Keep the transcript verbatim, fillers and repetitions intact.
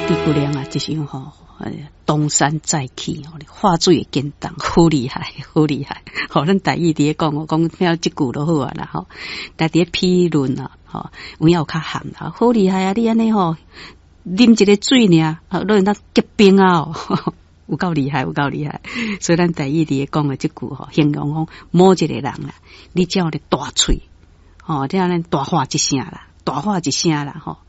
诸葛亮啊，就是吼，东山再起，化水的简单，好厉害，好厉害。吼，咱台语伫讲，我讲听即句就好啊啦吼。但伫批论啊，吼，有影有较含啦，好厉害啊！你安尼吼，啉一个水尔，落人那结冰啊哦，有够厉害，有够厉害。所以咱台语伫讲的即句吼，形容讲某一个人啊，你只要咧大喙，吼，这样咱大话一声啦，大话一声啦，吼。